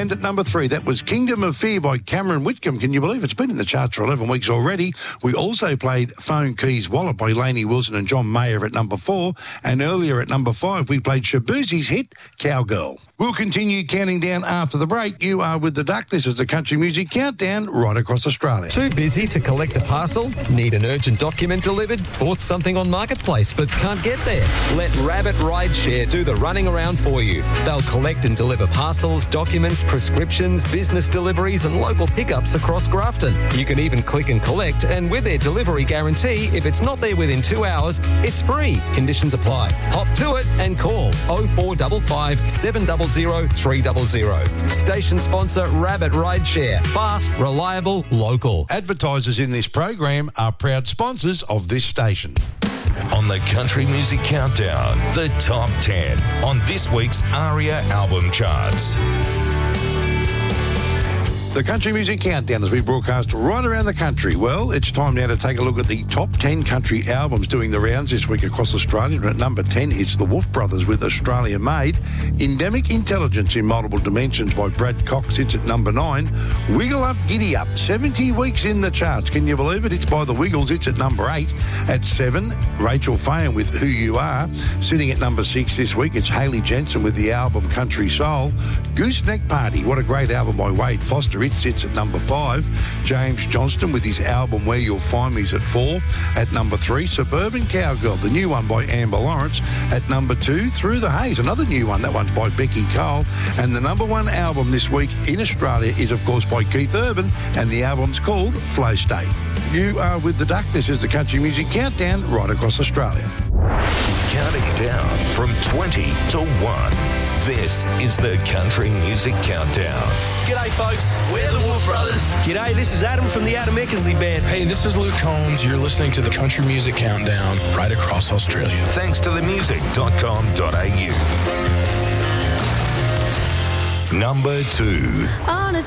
And at number 3, that was Kingdom of Fear by Cameron Whitcomb. Can you believe it's been in the charts for 11 weeks already? We also played Phone Keys Wallet by Lainey Wilson and John Mayer at number 4. And earlier at number 5, we played Shabuzi's hit, Cowgirl. We'll continue counting down after the break. You are with the Duck. This is the Country Music Countdown right across Australia. Too busy to collect a parcel? Need an urgent document delivered? Bought something on Marketplace but can't get there? Let Rabbit Rideshare do the running around for you. They'll collect and deliver parcels, documents, prescriptions, business deliveries and local pickups across Grafton. You can even click and collect, and with their delivery guarantee, if it's not there within 2 hours, it's free. Conditions apply. Hop to it and call 0455 700 300. Station sponsor Rabbit Rideshare. Fast, reliable, local. Advertisers in this program are proud sponsors of this station. On the Country Music Countdown, the Top 10 on this week's ARIA album charts. The Country Music Countdown as we broadcast right around the country. Well, it's time now to take a look at the top 10 country albums doing the rounds this week across Australia. And at number 10, it's the Wolf Brothers with Australia Made. Endemic Intelligence in Multiple Dimensions by Brad Cox sits at number 9. Wiggle Up, Giddy Up, 70 weeks in the charts. Can you believe it? It's by the Wiggles. It's at number 8. At 7, Rachel Fahon with Who You Are. Sitting at number 6 this week, it's Hayley Jensen with the album Country Soul. Gooseneck Party, what a great album by Wade Foster. It sits at number 5. James Johnston with his album Where You'll Find Me's at 4. At number 3, Suburban Cowgirl, the new one by Amber Lawrence. At number 2, Through the Haze, another new one. That one's by Becky Cole. And the number 1 album this week in Australia is, of course, by Keith Urban, and the album's called Flow State. You are with the Duck. This is the Country Music Countdown right across Australia. Counting down from 20 to 1. This is the Country Music Countdown. G'day, folks. We're the Wolf Brothers. G'day, this is Adam from the Adam Eckersley Band. Hey, this is Luke Combs. You're listening to the Country Music Countdown right across Australia. Thanks to themusic.com.au. Number 2. On a